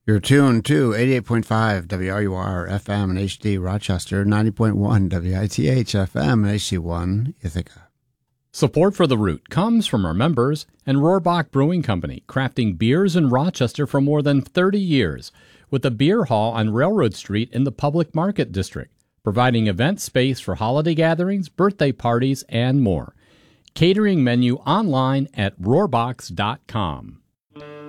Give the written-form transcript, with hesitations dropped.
You're tuned to 88.5 WRUR FM and HD Rochester, 90.1 WITH FM and HD1 Ithaca. Support for The Root comes from our members and Rohrbach Brewing Company, crafting beers in Rochester for more than 30 years, with a beer hall on Railroad Street in the Public Market District, providing event space for holiday gatherings, birthday parties, and more. Catering menu online at rohrbachs.com.